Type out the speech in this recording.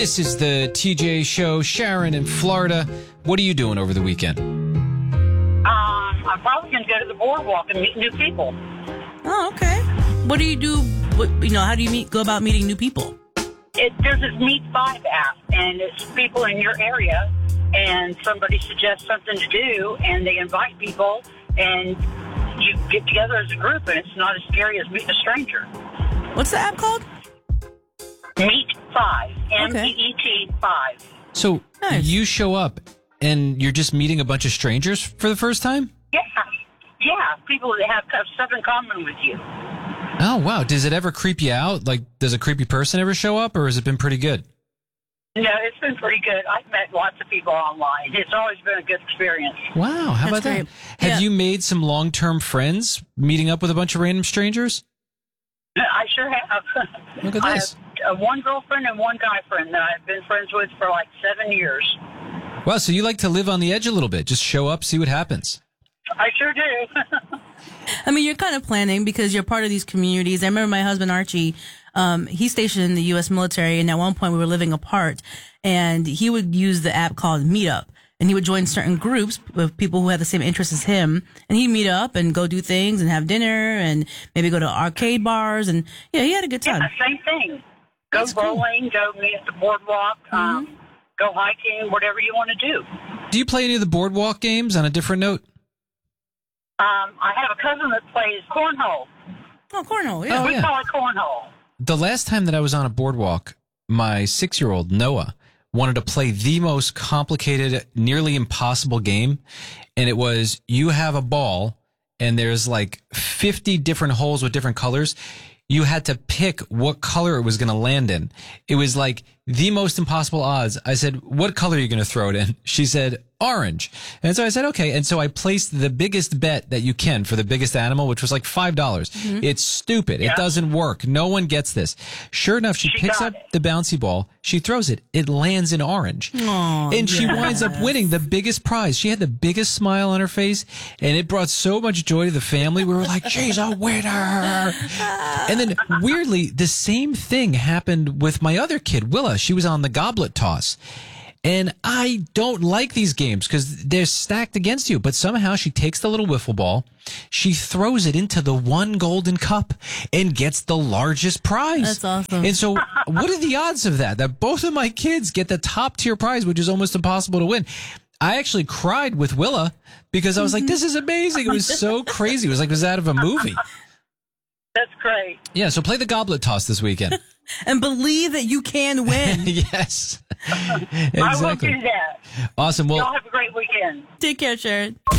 This is the TJ Show. Sharon in Florida. What are you doing over the weekend? I'm probably going to go to the boardwalk and meet new people. Oh, okay. What do you do? How do you go about meeting new people? There's this Meet 5 app, and it's people in your area, and somebody suggests something to do, and they invite people, and you get together as a group, and it's not as scary as meeting a stranger. What's the app called? Meet 5. M-E-E-T 5. So Nice. you show up and you're just meeting a bunch of strangers for the first time? Yeah, people that have stuff in common with you. Oh, wow. Does it ever creep you out? Like, does a creepy person ever show up, or has it been pretty good? No, it's been pretty good. I've met lots of people online. It's always been a good experience. Wow. How about That's that? great. Have Yeah. you made some long-term friends meeting up with a bunch of random strangers? I sure have. Look at this. I have one girlfriend and one guy friend that I've been friends with for like 7 years. Wow, so you like to live on the edge a little bit. Just show up, see what happens. I sure do. I mean, you're kind of planning because you're part of these communities. I remember my husband, Archie, he's stationed in the U.S. military, and at one point we were living apart, and he would use the app called Meetup, and he would join certain groups of people who had the same interests as him, and he'd meet up and go do things and have dinner and maybe go to arcade bars, and yeah, he had a good time. Yeah, same thing. Go That's cool. bowling, go meet at the boardwalk, go hiking, whatever you want to do. Do you play any of the boardwalk games on a different note? I have a cousin that plays cornhole. Oh, cornhole, yeah. Oh, We yeah. call it cornhole. The last time that I was on a boardwalk, my 6-year-old Noah wanted to play the most complicated, nearly impossible game. And it was, you have a ball and there's like 50 different holes with different colors. You had to pick what color it was going to land in. It was like the most impossible odds. I said, what color are you going to throw it in? She said, orange. And so I said, okay. And so I placed the biggest bet that you can for the biggest animal, which was like $5. It's stupid. It doesn't work. No one gets this. Sure enough, she picks got up it. the bouncy ball. She throws it. It lands in orange. Aw, And she yes. winds up winning the biggest prize. She had the biggest smile on her face, and it brought so much joy to the family. We were like, she's a winner. And then weirdly, the same thing happened with my other kid, Willa. She was on the goblet toss. And I don't like these games because they're stacked against you. But somehow she takes the little wiffle ball, she throws it into the one golden cup and gets the largest prize. That's awesome. And so what are the odds of that? That both of my kids get the top tier prize, which is almost impossible to win. I actually cried with Willa because I was like, this is amazing. It was so crazy. It was like it was out of a movie. That's great. Yeah, so play the goblet toss this weekend. And believe that you can win. Yes. I will Exactly. do that. Awesome. Well, Y'all have a great weekend. Take care, Sharon.